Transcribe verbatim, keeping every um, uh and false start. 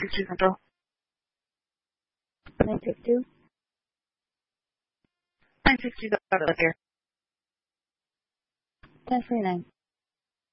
sixty control. nine six two. nine six two, got it here. ten forty-nine.